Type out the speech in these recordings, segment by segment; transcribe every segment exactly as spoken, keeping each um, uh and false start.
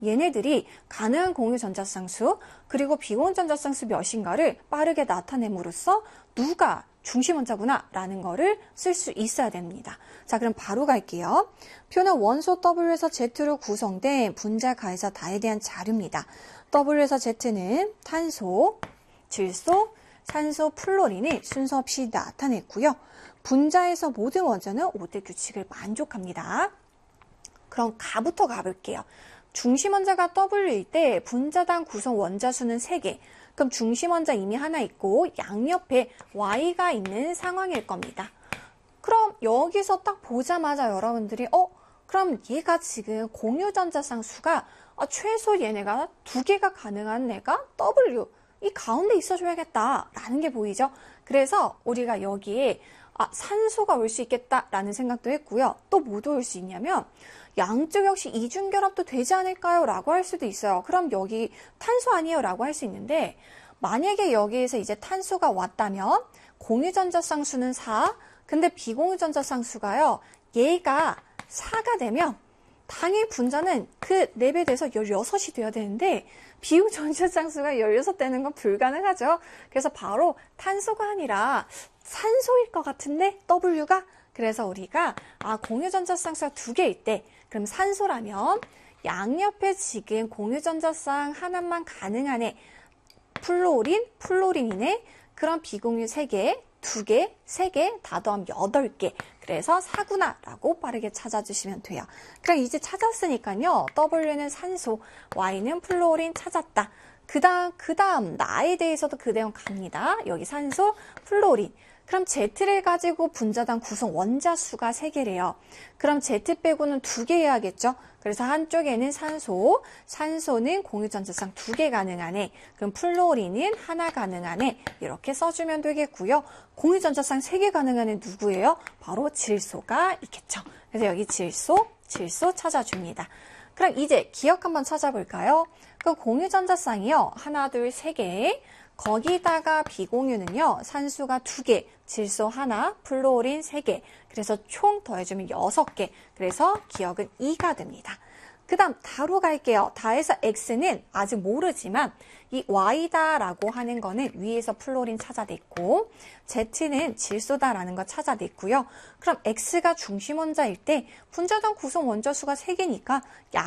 얘네들이 가능한 공유 전자쌍수 그리고 비공유 전자쌍수 몇인가를 빠르게 나타냄으로써 누가 중심 원자구나 라는 거를 쓸 수 있어야 됩니다. 자, 그럼 바로 갈게요. 표는 원소 W에서 Z로 구성된 분자 가해사 다에 대한 자료입니다. W에서 Z는 탄소, 질소, 산소, 플로린을 순서 없이 나타냈고요. 분자에서 모든 원자는 오 대 규칙을 만족합니다. 그럼 가부터 가볼게요. 중심 원자가 W일 때 분자당 구성 원자 수는 세 개. 그럼 중심 원자 이미 하나 있고 양옆에 Y가 있는 상황일 겁니다. 그럼 여기서 딱 보자마자 여러분들이 어? 그럼 얘가 지금 공유 전자쌍수가 아, 최소 얘네가 두 개가 가능한 애가 W 이 가운데 있어줘야겠다 라는 게 보이죠? 그래서 우리가 여기에 아, 산소가 올 수 있겠다라는 생각도 했고요. 또 뭐도 올 수 있냐면 양쪽 역시 이중결합도 되지 않을까요? 라고 할 수도 있어요. 그럼 여기 탄소 아니에요? 라고 할 수 있는데 만약에 여기에서 이제 탄소가 왔다면 공유전자쌍수는 사, 근데 비공유전자쌍수가요. 얘가 사가 되면 당일 분자는 그 네 배 돼서 열여섯이 돼야 되는데 비공유전자쌍수가 열여섯 되는 건 불가능하죠. 그래서 바로 탄소가 아니라 산소일 것 같은데 W가 그래서 우리가 아 공유전자쌍수가 두 개일 때 그럼 산소라면 양옆에 지금 공유전자쌍 하나만 가능한 애 플로린, 플로린이네 그럼 비공유 세 개, 두 개, 세 개, 다 더하면 여덟 개 그래서 사구나 라고 빠르게 찾아주시면 돼요. 그럼 이제 찾았으니까요. W는 산소, Y는 플로린 찾았다. 그 다음, 그 다음 나에 대해서도 그대로 갑니다. 여기 산소, 플로린. 그럼 Z를 가지고 분자당 구성 원자 수가 세 개래요. 그럼 Z 빼고는 두 개 해야겠죠? 그래서 한쪽에는 산소, 산소는 공유전자쌍 두 개 가능한 애, 그럼 플로린은 하나 가능한 애 이렇게 써주면 되겠고요. 공유전자쌍 세 개 가능한 애 누구예요? 바로 질소가 있겠죠. 그래서 여기 질소, 질소 찾아줍니다. 그럼 이제 기억 한번 찾아볼까요? 그럼 공유전자쌍이요. 하나, 둘, 세 개. 거기다가 비공유는요. 산수가 두 개, 질소 하나, 플로린 세 개. 그래서 총 더해주면 여섯 개. 그래서 기억은 이가 됩니다. 그 다음 다로 갈게요. 다에서 X는 아직 모르지만 이 Y다라고 하는 거는 위에서 플로린 찾아냈고 Z는 질소다라는 거 찾아냈고요. 그럼 X가 중심 원자일 때 분자당 구성 원자 수가 세 개니까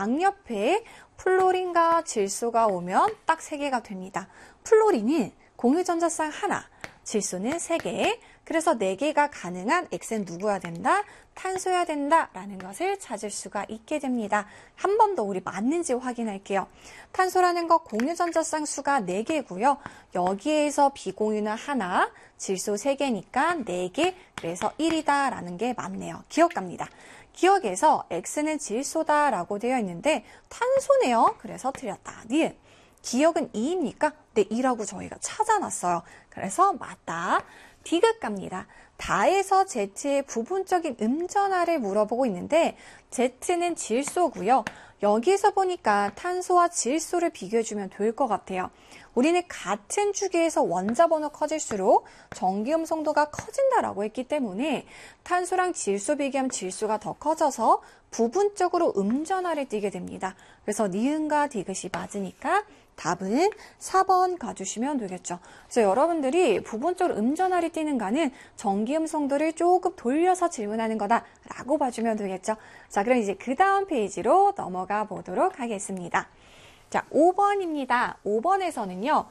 양옆에 플로린과 질소가 오면 딱 세 개가 됩니다. 플로린은 공유전자쌍 하나, 질소는 세 개, 그래서 네 개가 가능한 X는 누구여야 된다? 탄소여야 된다라는 것을 찾을 수가 있게 됩니다. 한 번 더 우리 맞는지 확인할게요. 탄소라는 거 공유전자쌍 수가 네 개고요. 여기에서 비공유는 하나, 질소 세 개니까 네 개, 그래서 일이다라는 게 맞네요. 기억 갑니다. 기억에서 X는 질소다라고 되어 있는데 탄소네요. 그래서 틀렸다. 니은. 기억은 이입니까? 네, 이라고 저희가 찾아놨어요. 그래서 맞다. 디귿 갑니다. 다에서 Z의 부분적인 음전하를 물어보고 있는데 Z는 질소고요. 여기서 보니까 탄소와 질소를 비교해주면 될 것 같아요. 우리는 같은 주기에서 원자 번호 커질수록 전기음 성도가 커진다라고 했기 때문에 탄소랑 질소 비교하면 질소가 더 커져서 부분적으로 음전하를 띠게 됩니다. 그래서 니은과 디귿이 맞으니까 답은 사 번 가주시면 되겠죠. 그래서 여러분들이 부분적으로 음전하리 띄는 가는 전기음 성도를 조금 돌려서 질문하는 거다라고 봐주면 되겠죠. 자, 그럼 이제 그 다음 페이지로 넘어가 보도록 하겠습니다. 자, 오 번입니다. 오 번에서는요.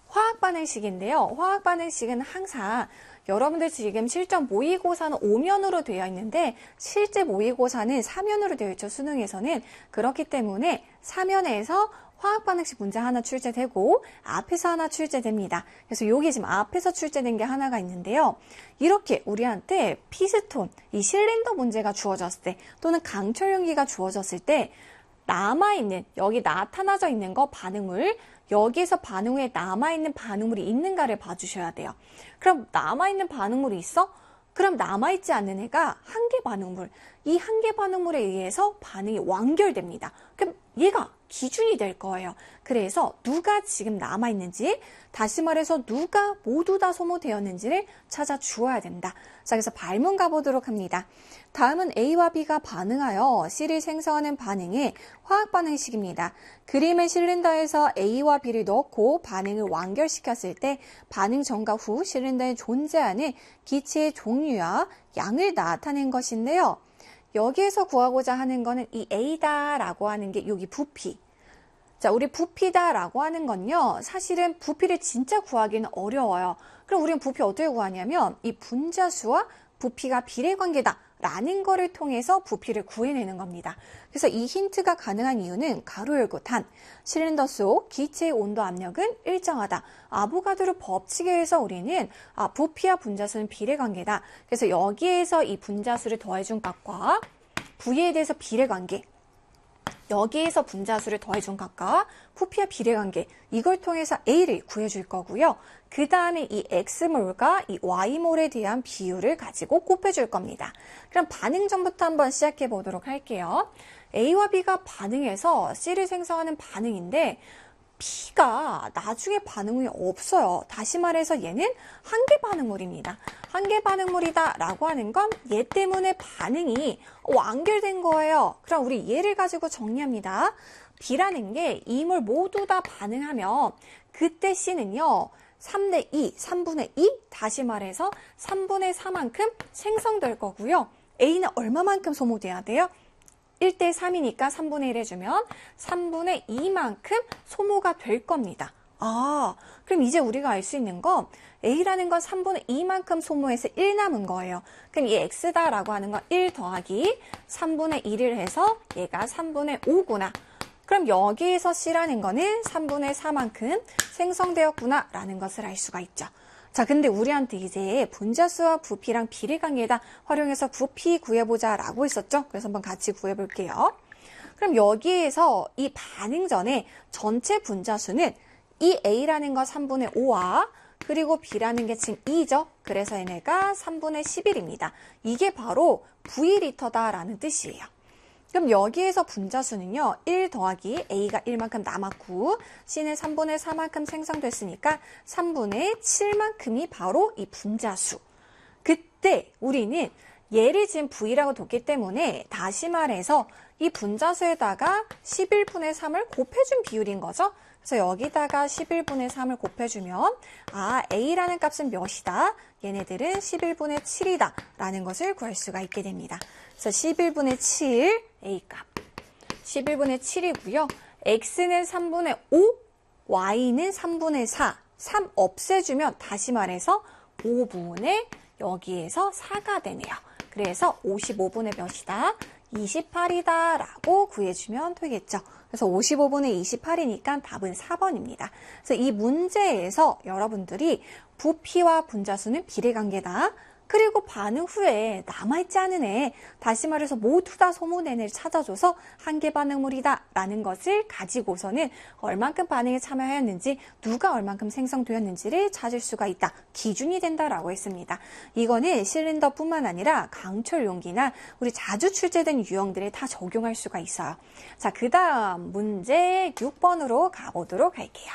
화학반응식인데요. 화학반응식은 항상 여러분들 지금 실전 모의고사는 오 면으로 되어 있는데 실제 모의고사는 사 면으로 되어 있죠. 수능에서는. 그렇기 때문에 사 면에서 화학반응식 문제 하나 출제되고 앞에서 하나 출제됩니다. 그래서 여기 지금 앞에서 출제된 게 하나가 있는데요. 이렇게 우리한테 피스톤, 이 실린더 문제가 주어졌을 때 또는 강철 용기가 주어졌을 때 남아있는, 여기 나타나져 있는 거 반응물, 여기에서 반응 후에 남아있는 반응물이 있는가를 봐주셔야 돼요. 그럼 남아있는 반응물이 있어? 그럼 남아있지 않는 애가 한 개 반응물, 이 한 개 반응물에 의해서 반응이 완결됩니다. 그럼 얘가 기준이 될 거예요. 그래서 누가 지금 남아있는지, 다시 말해서 누가 모두 다 소모되었는지를 찾아 주어야 된다. 자, 그래서 발문 가보도록 합니다. 다음은 A와 B가 반응하여 C를 생성하는 반응의 화학 반응식입니다. 그림의 실린더에서 A와 B를 넣고 반응을 완결시켰을 때 반응 전과 후 실린더에 존재하는 기체의 종류와 양을 나타낸 것인데요. 여기에서 구하고자 하는 거는 이 A다라고 하는 게 여기 부피. 자, 우리 부피다라고 하는 건요. 사실은 부피를 진짜 구하기는 어려워요. 그럼 우리는 부피 어떻게 구하냐면 이 분자수와 부피가 비례관계다라는 거를 통해서 부피를 구해내는 겁니다. 그래서 이 힌트가 가능한 이유는 가로 열고 단, 실린더 속 기체의 온도 압력은 일정하다. 아보가드로 법칙에 의해서 우리는 아, 부피와 분자수는 비례관계다. 그래서 여기에서 이 분자수를 더해준 값과 V에 대해서 비례관계, 여기에서 분자수를 더해준 값과 부피와 비례관계, 이걸 통해서 A를 구해줄 거고요. 그 다음에 이 X몰과 이 Y몰에 대한 비율을 가지고 곱해줄 겁니다. 그럼 반응 전부터 한번 시작해 보도록 할게요. A와 B가 반응해서 C를 생성하는 반응인데 B가 나중에 반응이 없어요. 다시 말해서 얘는 한계 반응물입니다. 한계 반응물이다 라고 하는 건 얘 때문에 반응이 완결된 거예요. 그럼 우리 얘를 가지고 정리합니다. B라는 게 이 몰 모두 다 반응하면 그때 C는요. 삼분의 이, 삼분의 이, 다시 말해서 삼분의 사만큼 생성될 거고요. A는 얼마만큼 소모돼야 돼요? 일 대 삼이니까 삼분의 일 해주면 삼분의 이만큼 소모가 될 겁니다. 아, 그럼 이제 우리가 알 수 있는 건 A라는 건 삼분의 이만큼 소모해서 일 남은 거예요. 그럼 이 X다라고 하는 건 일 더하기 삼분의 일을 해서 얘가 삼분의 오구나. 그럼 여기에서 C라는 거는 삼분의 사만큼 생성되었구나 라는 것을 알 수가 있죠. 자, 근데 우리한테 이제 분자수와 부피랑 비례관계에다 활용해서 부피 구해보자 라고 했었죠. 그래서 한번 같이 구해볼게요. 그럼 여기에서 이 반응 전에 전체 분자수는 이 A라는 거 삼분의 오와 그리고 B라는 게 지금 이죠. 그래서 얘네가 삼분의 십일입니다. 이게 바로 V리터다라는 뜻이에요. 그럼 여기에서 분자수는요. 일 더하기 A가 일만큼 남았고 C는 삼분의 사만큼 생성됐으니까 삼분의 칠만큼이 바로 이 분자수. 그때 우리는 얘를 지금 V라고 뒀기 때문에 다시 말해서 이 분자수에다가 십일분의 삼을 곱해준 비율인 거죠. 그래서 여기다가 십일분의 삼을 곱해주면 아 A라는 값은 몇이다? 얘네들은 십일분의 칠이다 라는 것을 구할 수가 있게 됩니다. 그래서 십일분의 칠 A값 십일분의 칠이고요. X는 삼분의 오, Y는 삼분의 사. 삼 없애주면 다시 말해서 오분의 여기에서 사가 되네요. 그래서 오십오분의 몇이다? 이십팔이다 라고 구해주면 되겠죠. 그래서 오십오분의 이십팔이니까 답은 사 번입니다. 그래서 이 문제에서 여러분들이 부피와 분자수는 비례관계다. 그리고 반응 후에 남아있지 않은 애, 다시 말해서 모두 다 소모된 애를 찾아줘서 한계 반응물이다 라는 것을 가지고서는 얼만큼 반응에 참여하였는지, 누가 얼만큼 생성되었는지를 찾을 수가 있다. 기준이 된다라고 했습니다. 이거는 실린더뿐만 아니라 강철 용기나 우리 자주 출제된 유형들에 다 적용할 수가 있어요. 자, 그 다음 문제 육 번으로 가보도록 할게요.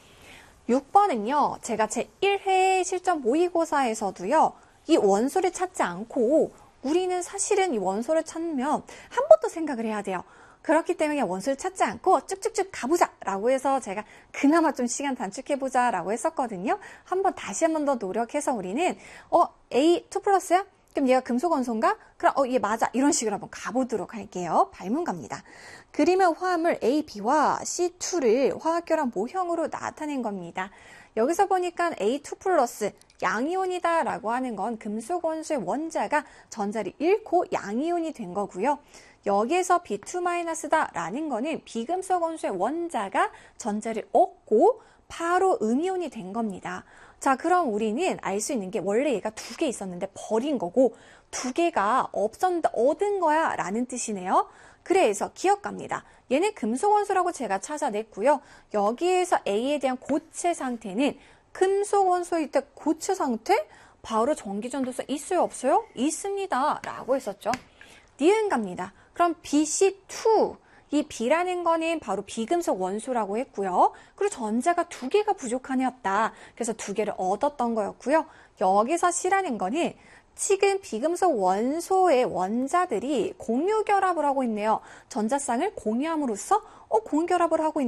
육 번은요, 제가 제일 회 실전 모의고사에서도요, 이 원소를 찾지 않고 우리는 사실은 이 원소를 찾으면 한 번 더 생각을 해야 돼요. 그렇기 때문에 원소를 찾지 않고 쭉쭉쭉 가보자 라고 해서 제가 그나마 좀 시간 단축해보자 라고 했었거든요. 한번 다시 한 번 더 노력해서 우리는 어 에이 투 플러스야? 그럼 얘가 금속 원소인가? 그럼 어 얘 맞아. 이런 식으로 한번 가보도록 할게요. 발문 갑니다. 그림의 화합물 에이, B와 씨 투를 화학결합 모형으로 나타낸 겁니다. 여기서 보니까 에이 투 플러스 양이온이다 라고 하는 건 금속 원소의 원자가 전자를 잃고 양이온이 된 거고요. 여기에서 비 투 마이너스다 라는 거는 비금속 원소의 원자가 전자를 얻고 바로 음이온이 된 겁니다. 자, 그럼 우리는 알 수 있는 게 원래 얘가 두 개 있었는데 버린 거고 두 개가 없었는데 얻은 거야 라는 뜻이네요. 그래서 기억합니다. 얘는 금속 원소라고 제가 찾아냈고요. 여기에서 A에 대한 고체 상태는 금속 원소일 때 고체 상태? 바로 전기전도성 있어요 없어요? 있습니다 라고 했었죠. 니은 갑니다. 그럼 비 씨 투 이 B라는 거는 바로 비금속 원소라고 했고요. 그리고 전자가 두 개가 부족한 애였다. 그래서 두 개를 얻었던 거였고요. 여기서 C라는 거는 지금 비금속 원소의 원자들이 공유 결합을 하고 있네요. 전자쌍을 공유함으로써 어, 공유 결합을 하고 있네.